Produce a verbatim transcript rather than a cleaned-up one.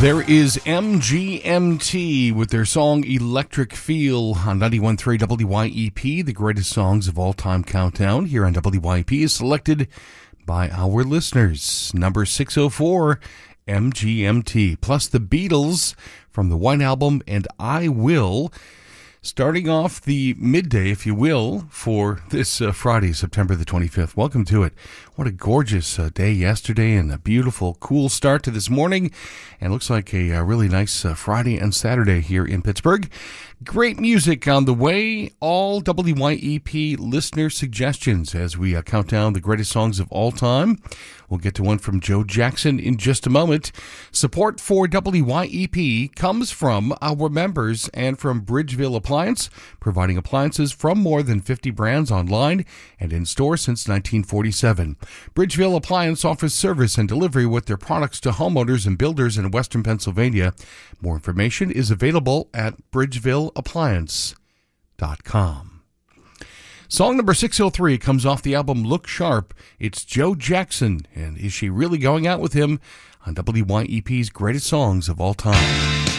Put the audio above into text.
There is M G M T with their song Electric Feel on ninety-one point three W Y E P. The greatest songs of all time countdown here on W Y E P is selected by our listeners. Number six oh four, M G M T, plus the Beatles from the White Album and I Will. Starting off the midday, if you will, for this uh, Friday, September the twenty-fifth. Welcome to it. What a gorgeous uh, day yesterday and a beautiful, cool start to this morning. And looks like a, a really nice uh, Friday and Saturday here in Pittsburgh. Great music on the way. All W Y E P listener suggestions as we uh, count down the greatest songs of all time. We'll get to one from Joe Jackson in just a moment. Support for W Y E P comes from our members and from Bridgeville Appliance, providing appliances from more than fifty brands online and in store since nineteen forty-seven. Bridgeville Appliance offers service and delivery with their products to homeowners and builders in western Pennsylvania. More information is available at bridgeville appliance dot com. Song number six oh three comes off the album Look Sharp. It's Joe Jackson, and is she really going out with him on W Y E P's greatest songs of all time?